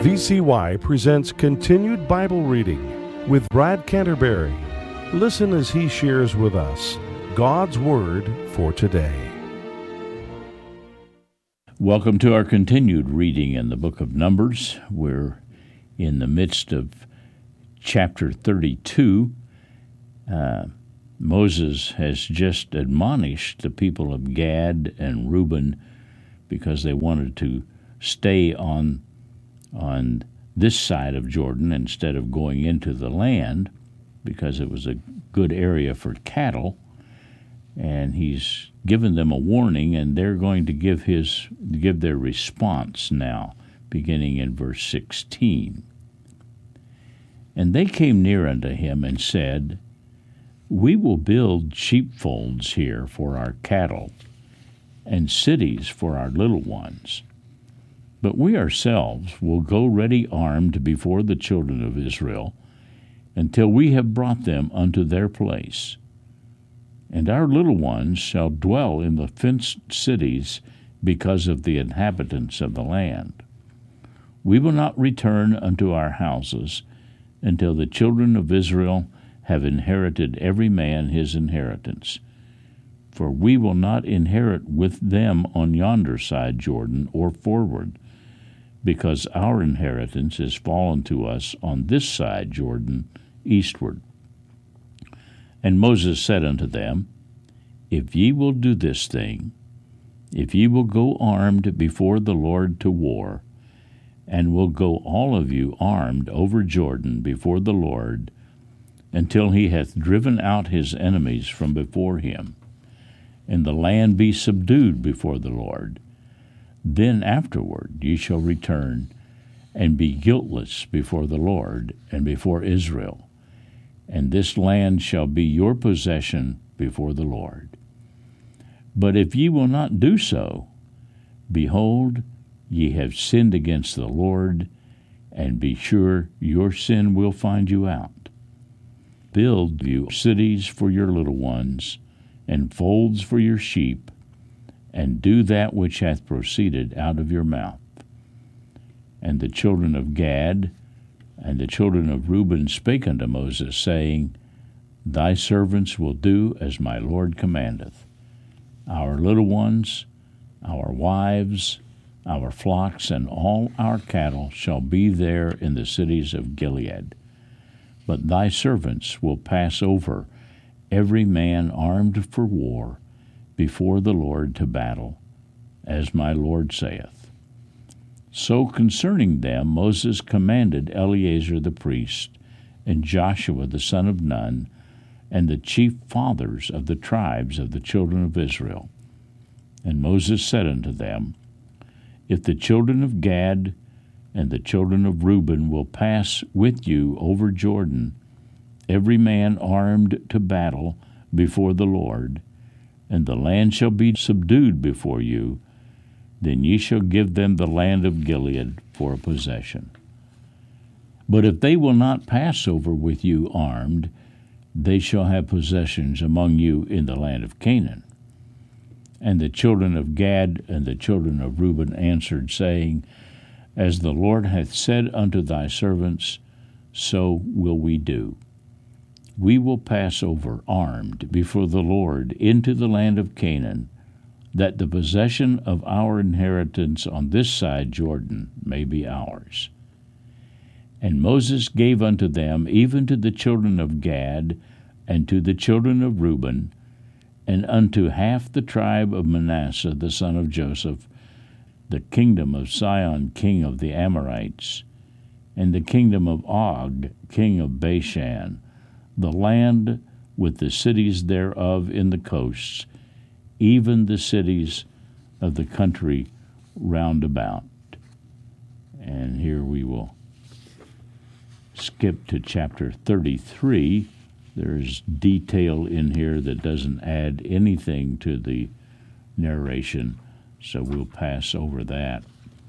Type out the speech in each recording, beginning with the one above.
VCY presents Continued Bible Reading with Brad Canterbury. Listen as he shares with us God's Word for today. Welcome to our continued reading in the book of Numbers. We're in the midst of chapter 32. Moses has just admonished the people of Gad and Reuben because they wanted to stay on this side of Jordan instead of going into the land because it was a good area for cattle. And he's given them a warning, and they're going to give their response now, beginning in verse 16. And they came near unto him and said, We will build sheepfolds here for our cattle, and cities for our little ones. But we ourselves will go ready armed before the children of Israel, until we have brought them unto their place. And our little ones shall dwell in the fenced cities because of the inhabitants of the land. We will not return unto our houses until the children of Israel have inherited every man his inheritance. For we will not inherit with them on yonder side Jordan or forward, because our inheritance is fallen to us on this side Jordan eastward. And Moses said unto them, If ye will do this thing, if ye will go armed before the Lord to war, and will go all of you armed over Jordan before the Lord, until he hath driven out his enemies from before him, and the land be subdued before the Lord, then afterward ye shall return, and be guiltless before the Lord and before Israel, and this land shall be your possession before the Lord. But if ye will not do so, behold, ye have sinned against the Lord, and be sure your sin will find you out. Build you cities for your little ones, and folds for your sheep, and do that which hath proceeded out of your mouth. And the children of Gad and the children of Reuben spake unto Moses, saying, Thy servants will do as my Lord commandeth. Our little ones, our wives, our flocks, and all our cattle shall be there in the cities of Gilead. But thy servants will pass over, every man armed for war, before the Lord to battle, as my Lord saith. So concerning them Moses commanded Eleazar the priest, and Joshua the son of Nun, and the chief fathers of the tribes of the children of Israel. And Moses said unto them, If the children of Gad and the children of Reuben will pass with you over Jordan, every man armed to battle before the Lord, and the land shall be subdued before you, then ye shall give them the land of Gilead for a possession. But if they will not pass over with you armed, they shall have possessions among you in the land of Canaan. And the children of Gad and the children of Reuben answered, saying, As the Lord hath said unto thy servants, so will we do. We will pass over armed before the Lord into the land of Canaan, that the possession of our inheritance on this side Jordan may be ours. And Moses gave unto them, even to the children of Gad, and to the children of Reuben, and unto half the tribe of Manasseh the son of Joseph, the kingdom of Sihon king of the Amorites, and the kingdom of Og king of Bashan, the land with the cities thereof in the coasts, even the cities of the country round about. And here we will skip to chapter 33. There's detail in here that doesn't add anything to the narration, so we'll pass over that.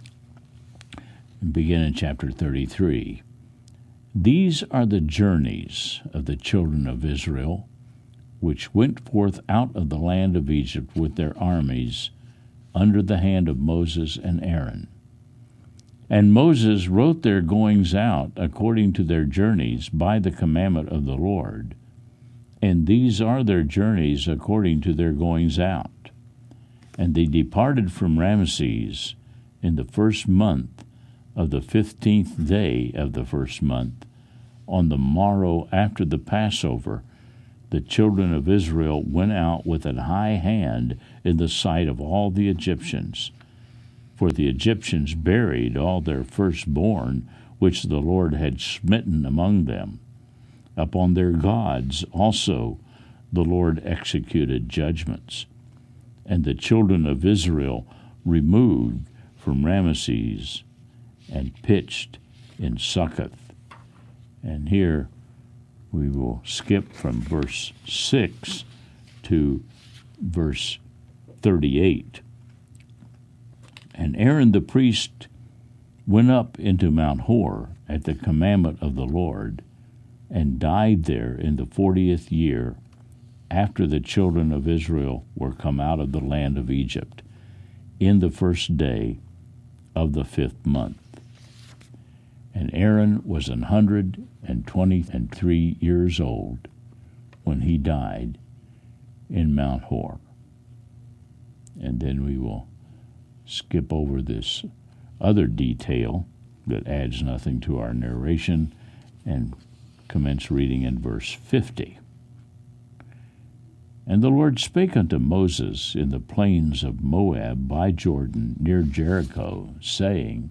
And begin in chapter 33. These are the journeys of the children of Israel, which went forth out of the land of Egypt with their armies, under the hand of Moses and Aaron. And Moses wrote their goings out according to their journeys by the commandment of the Lord. And these are their journeys according to their goings out. And they departed from Ramesses in the first month of the 15th day of the first month. On the morrow after the Passover, the children of Israel went out with an high hand in the sight of all the Egyptians. For the Egyptians buried all their firstborn, which the Lord had smitten among them. Upon their gods also the Lord executed judgments. And the children of Israel removed from Ramesses and pitched in Succoth. And here we will skip from verse 6 to verse 38. And Aaron the priest went up into Mount Hor at the commandment of the Lord, and died there in the 40th year, after the children of Israel were come out of the land of Egypt, in the first day of the 5th month. And Aaron was 123 years old when he died in Mount Hor. And then we will skip over this other detail that adds nothing to our narration and commence reading in verse 50. And the Lord spake unto Moses in the plains of Moab by Jordan near Jericho, saying,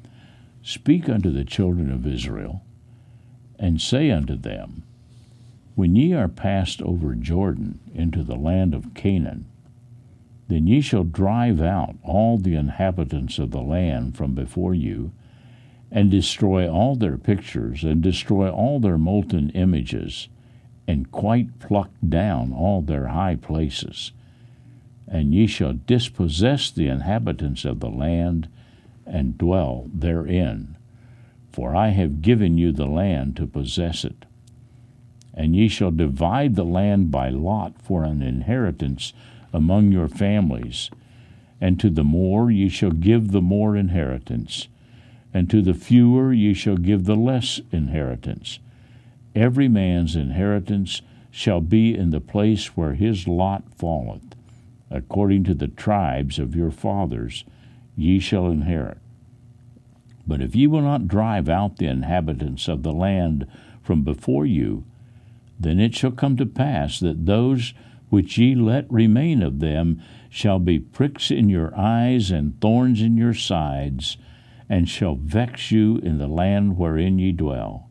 Speak unto the children of Israel, and say unto them, When ye are passed over Jordan into the land of Canaan, then ye shall drive out all the inhabitants of the land from before you, and destroy all their pictures, and destroy all their molten images, and quite pluck down all their high places. And ye shall dispossess the inhabitants of the land, and dwell therein. For I have given you the land to possess it. And ye shall divide the land by lot for an inheritance among your families, and to the more ye shall give the more inheritance, and to the fewer ye shall give the less inheritance. Every man's inheritance shall be in the place where his lot falleth. According to the tribes of your fathers ye shall inherit. But if ye will not drive out the inhabitants of the land from before you, then it shall come to pass that those which ye let remain of them shall be pricks in your eyes and thorns in your sides, and shall vex you in the land wherein ye dwell.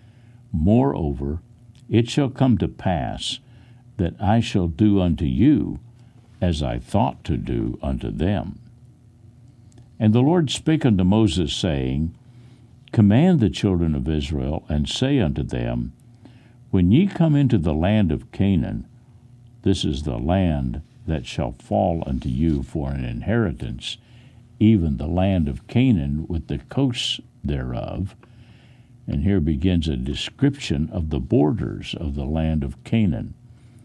Moreover, it shall come to pass that I shall do unto you as I thought to do unto them. And the Lord spake unto Moses, saying, Command the children of Israel, and say unto them, When ye come into the land of Canaan, this is the land that shall fall unto you for an inheritance, even the land of Canaan with the coasts thereof. And here begins a description of the borders of the land of Canaan.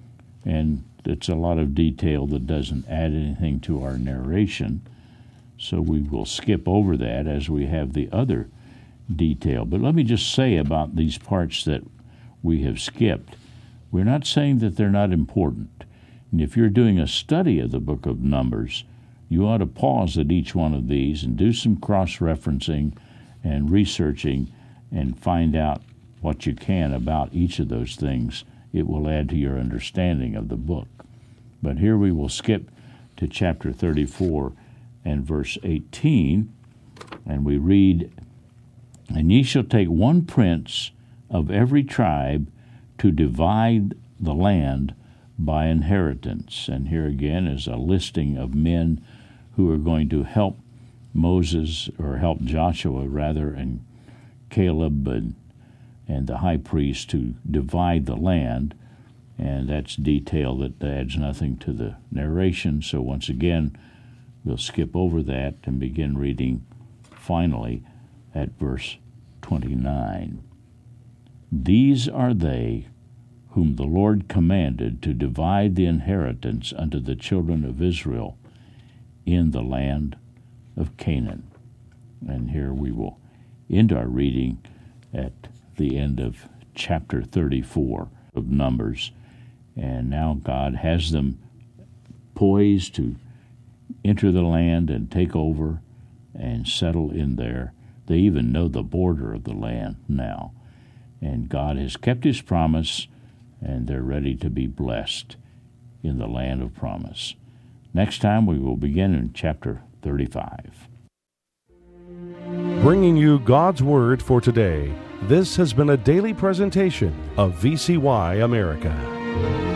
And it's a lot of detail that doesn't add anything to our narration, so we will skip over that as we have the other detail. But let me just say about these parts that we have skipped, we're not saying that they're not important. And if you're doing a study of the book of Numbers, you ought to pause at each one of these and do some cross-referencing and researching and find out what you can about each of those things. It will add to your understanding of the book. But here we will skip to chapter 34 and verse 18, and we read, And ye shall take one prince of every tribe to divide the land by inheritance. And here again is a listing of men who are going to help Moses, or help Joshua rather, and Caleb and the high priest to divide the land. And that's detail that adds nothing to the narration. So once again, we'll skip over that and begin reading finally at verse 29. These are they whom the Lord commanded to divide the inheritance unto the children of Israel in the land of Canaan. And And here we will end our reading at the end of chapter 34 of Numbers. And now God has them poised to enter the land and take over and settle in there. They even know the border of the land now. And God has kept his promise, and they're ready to be blessed in the land of promise. Next time we will begin in chapter 35. Bringing you God's Word for today, this has been a daily presentation of VCY America.